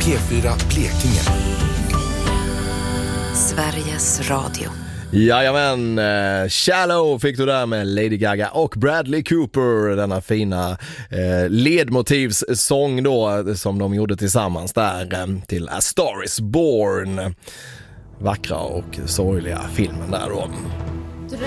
P4 Blekinge. Sveriges Radio. Jajamän, Shallow fick du där med Lady Gaga och Bradley Cooper, denna fina ledmotivssång då som de gjorde tillsammans där till A Star Is Born. Vackra och sorgliga filmen där då.